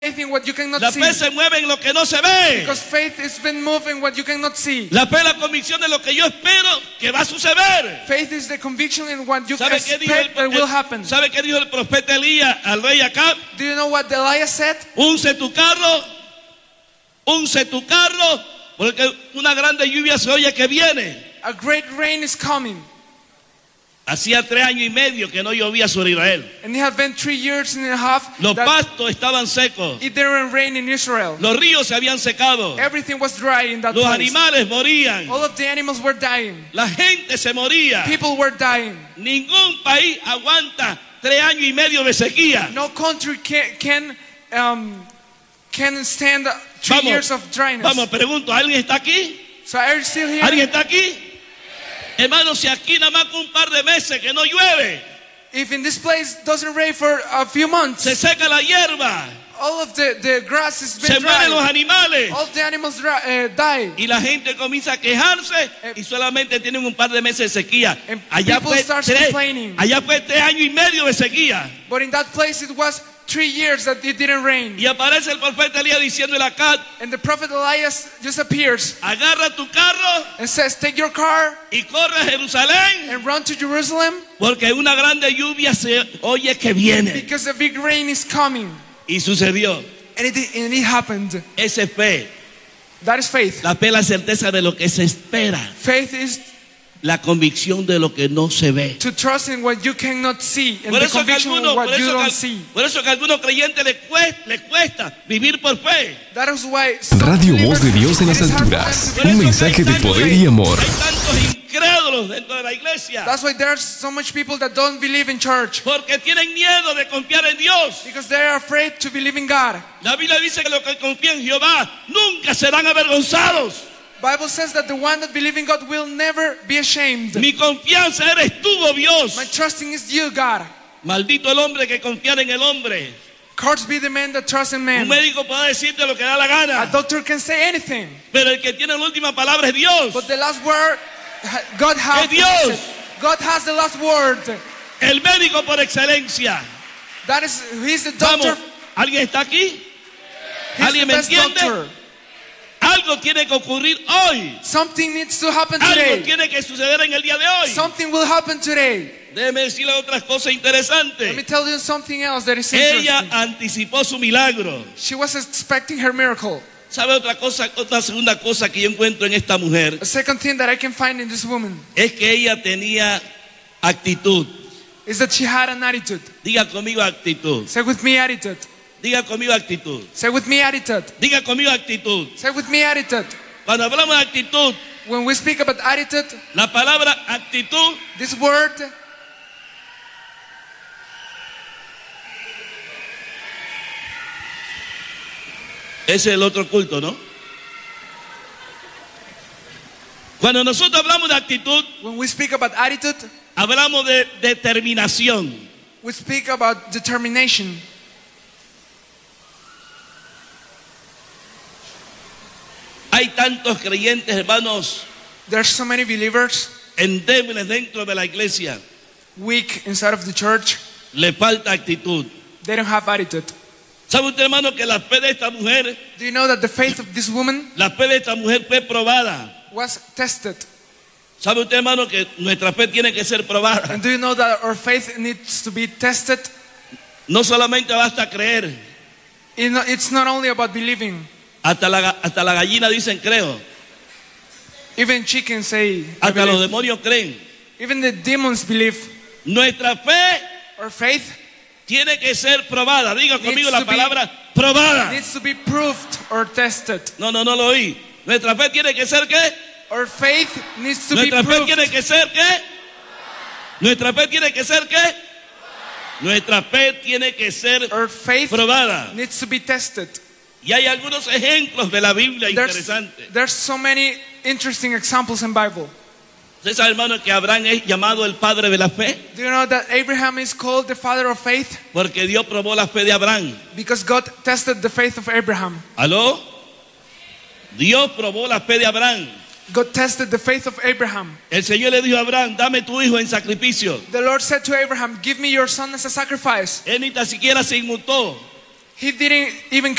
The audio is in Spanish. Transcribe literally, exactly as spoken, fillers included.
Faith in what you cannot La see. fe se mueve en lo que no se ve. Because faith has been moving what you cannot see. La fe es la convicción de lo que yo espero que va a suceder. Faith is the conviction in what you ¿Sabe qué dijo el, expect that will happen. ¿Sabe qué dijo el profeta Elías al rey Acab? Do you know what Elias said? Unce tu carro, unce tu carro, porque una grande lluvia se oye que viene. A great rain is coming. Hacía tres años y medio que no llovía sobre Israel. And it had been three years and a half Los that pastos estaban secos. it didn't rain in Israel. Los ríos se habían secado. Everything was dry in that Los place. animales morían. All of the animals were dying. La gente se moría. People were dying. Ningún país aguanta tres años y medio de sequía. No country can can, um, can stand three Vamos, years of dryness. vamos, pregunto, ¿alguien está aquí? So are you still here? ¿Alguien está aquí? Hermano, si aquí nada más con un par de meses que no llueve, If in this place doesn't rain for a few months, se seca la hierba, all of the, the grass has been se mueren los dry. animales All of the animals dry, uh, die. y la gente comienza a quejarse y solamente tienen un par de meses de sequía. And Allá people fue, start tres, complaining. allá fue tres años y medio de sequía. But in that place it was three years that it didn't rain. Y aparece el profeta Elías diciéndole a Acab, And the prophet Elias just appears agarra tu carro and says, take your car y corre a Jerusalén, and run to Jerusalem porque una grande lluvia se oye que viene. because a big rain is coming. Y sucedió. And it, and it happened. Esa es fe. That is faith. La fe es la certeza de lo que se espera. Faith is La convicción de lo que no se ve. to trust in what you cannot see and Por the eso, que conviction algunos, of what por, you eso don't que, see. por eso que a algunos creyentes les cuesta, les cuesta vivir por fe. That is why some Radio believers- Voz de Dios en las it is hard for alturas. them Por to- Un eso mensaje que hay de tantos- poder y amor. Hay tantos incrédulos dentro de la iglesia. That's why there's so much people that don't believe in church. Porque tienen miedo de confiar en Dios. Because they are afraid to believe in God. La Biblia dice que los que confían en Jehová nunca serán avergonzados. Bible says that the one that believes in God will never be ashamed. Mi confianza eres tú, oh Dios. My trusting is you, God. Maldito el hombre que confiara en el hombre. Cursed be the man that trusts in Un man. médico puede decirte lo que da la A gana, doctor can say anything, pero el que tiene la última palabra es Dios. but the last word, God has. Es Dios. God has the last word. El médico por excelencia. That is, He's the Vamos, doctor. ¿alguien está aquí? He's the ¿Alguien me best entiende? doctor. Algo tiene que ocurrir hoy. Something needs to happen Algo today. tiene que suceder en el día de hoy. Something will happen today. Déjeme decirle otras cosas Let me interesantes. tell you something else that is Ella interesting. anticipó su milagro. She was expecting her miracle. ¿Sabe otra cosa? Otra segunda cosa que yo encuentro en esta mujer A second thing that I can find in this woman es que ella tenía actitud. is that she had an attitude. Diga conmigo actitud. Say with me attitude. Diga conmigo actitud. Say with me attitude. Diga conmigo actitud. Say with me attitude. Cuando hablamos de actitud, When we speak about attitude, la palabra actitud this word es el otro culto, ¿no? Cuando nosotros hablamos de actitud, when we speak about attitude, hablamos de determinación. we speak about determination. Hay tantos creyentes, hermanos, There's so many believers endebles dentro de la iglesia. weak inside of the church. Le falta actitud. They don't have attitude. ¿Sabe usted, hermano, que la fe de esta mujer, Do you know that the faith of this woman la fe de esta mujer fue probada? was tested? ¿Sabe usted, hermano, que nuestra fe tiene que ser probada? And do you know that our faith needs to be tested? No solamente basta creer. You know, it's not only about believing. Hasta la, hasta la gallina dicen creo. Even chickens say, I Hasta los believe. demonios creen. Even the demons believe. Nuestra fe Our faith tiene que ser probada. Diga Needs conmigo la to be- palabra probada. needs to be proved or tested. No, no, no lo oí. Nuestra fe tiene que ser ¿qué? Our faith needs to be Nuestra fe proved. tiene que ser ¿qué? Nuestra fe tiene que ser ¿qué? Nuestra fe tiene que ser Our faith probada. needs to be tested. Y hay algunos ejemplos de la Biblia There's, interesantes. there's so many interesting examples in Bible. ¿Usted sabe, hermano, que Abraham es llamado el padre de la fe? Do you know that Abraham is called the father of faith? Porque Dios probó la fe de Abraham. Because God tested the faith of Abraham. ¿Aló? Dios probó la fe de Abraham. God tested the faith of Abraham. El Señor le dijo a Abraham, dame tu hijo en sacrificio. The Lord said to Abraham, give me your son as a sacrifice. Él ni tan siquiera se inmutó. He didn't even